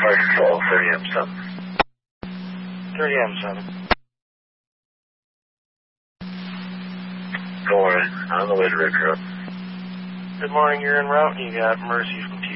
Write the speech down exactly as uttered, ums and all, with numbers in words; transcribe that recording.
Fire Control, thirty M seven. thirty M seven. Don't worry, I'm on the way to Rick Road. Good morning, you're en route and you got Mercy from